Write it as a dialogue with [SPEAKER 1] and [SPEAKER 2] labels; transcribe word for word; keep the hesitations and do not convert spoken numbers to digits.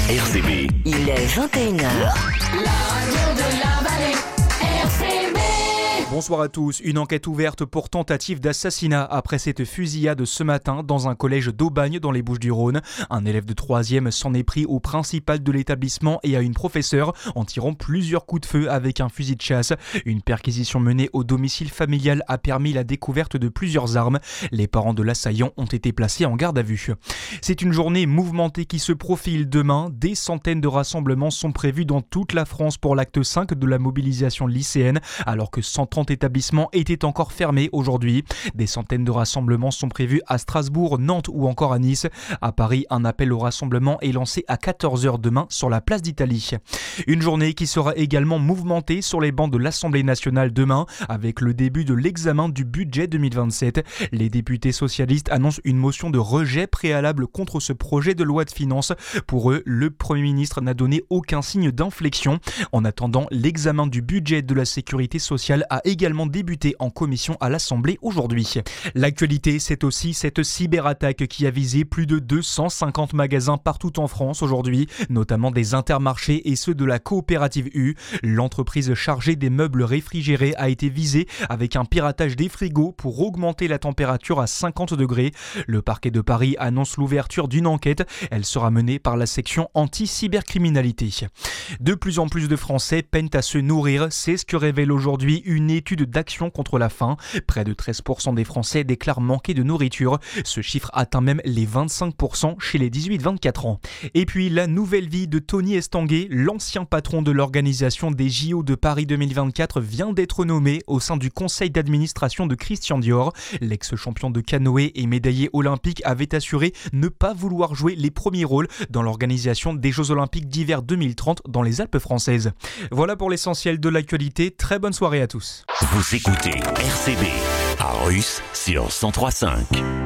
[SPEAKER 1] R C B.
[SPEAKER 2] Il est vingt et une heures.
[SPEAKER 3] La radio de la vallée, R C B.
[SPEAKER 4] Bonsoir à tous. Une enquête ouverte pour tentative d'assassinat après cette fusillade ce matin dans un collège d'Aubagne dans les Bouches-du-Rhône. Un élève de troisième s'en est pris au principal de l'établissement et à une professeure en tirant plusieurs coups de feu avec un fusil de chasse. Une perquisition menée au domicile familial a permis la découverte de plusieurs armes. Les parents de l'assaillant ont été placés en garde à vue. C'est une journée mouvementée qui se profile demain. Des centaines de rassemblements sont prévus dans toute la France pour l'acte cinq de la mobilisation lycéenne, alors que cent trente établissements étaient encore fermés aujourd'hui. Des centaines de rassemblements sont prévus à Strasbourg, Nantes ou encore à Nice. À Paris, un appel au rassemblement est lancé à quatorze heures demain sur la place d'Italie. Une journée qui sera également mouvementée sur les bancs de l'Assemblée nationale demain, avec le début de l'examen du budget deux mille vingt-sept. Les députés socialistes annoncent une motion de rejet préalable contre ce projet de loi de finances. Pour eux, le Premier ministre n'a donné aucun signe d'inflexion. En attendant, l'examen du budget de la sécurité sociale a également débuté en commission à l'Assemblée aujourd'hui. L'actualité, c'est aussi cette cyberattaque qui a visé plus de deux cent cinquante magasins partout en France aujourd'hui, notamment des Intermarchés et ceux de la coopérative U. L'entreprise chargée des meubles réfrigérés a été visée avec un piratage des frigos pour augmenter la température à cinquante degrés. Le parquet de Paris annonce l'ouverture d'une enquête. Elle sera menée par la section anti-cybercriminalité. De plus en plus de Français peinent à se nourrir. C'est ce que révèle aujourd'hui une étude d'Action contre la faim. Près de treize pour cent des Français déclarent manquer de nourriture. Ce chiffre atteint même les vingt-cinq pour cent chez les dix-huit vingt-quatre ans. Et puis la nouvelle vie de Tony Estanguet, l'ancien patron de l'organisation des J O de Paris deux mille vingt-quatre, vient d'être nommé au sein du conseil d'administration de Christian Dior. L'ex-champion de canoë et médaillé olympique avait assuré ne pas vouloir jouer les premiers rôles dans l'organisation des Jeux Olympiques d'hiver deux mille trente dans les Alpes françaises. Voilà pour l'essentiel de l'actualité. Très bonne soirée à tous.
[SPEAKER 1] Vous écoutez R C B à Russe sur cent trois virgule cinq.